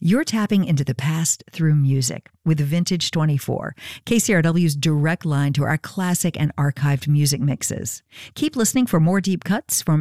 You're tapping into the past through music with Vintage 24, KCRW's direct line to our classic and archived music mixes. Keep listening for more deep cuts from